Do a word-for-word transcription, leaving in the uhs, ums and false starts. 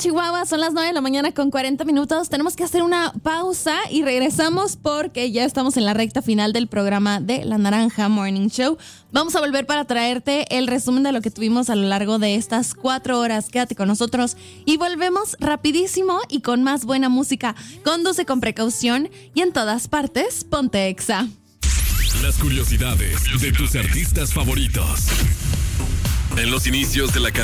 Chihuahua, son las nueve de la mañana con cuarenta minutos. Tenemos que hacer una pausa y regresamos porque ya estamos en la recta final del programa de La Naranja Morning Show. Vamos a volver para traerte el resumen de lo que tuvimos a lo largo de estas cuatro horas. Quédate con nosotros y volvemos rapidísimo y con más buena música. Conduce con precaución y en todas partes, ponte Exa. Las curiosidades de tus artistas favoritos. En los inicios de la carrera